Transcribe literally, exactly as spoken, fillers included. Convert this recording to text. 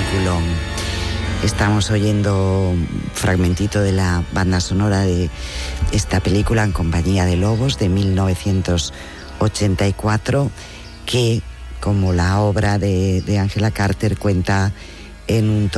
peliculón. Estamos oyendo un fragmentito de la banda sonora de esta película En compañía de lobos de mil novecientos ochenta y cuatro, que, como la obra de, de Angela Carter, cuenta en un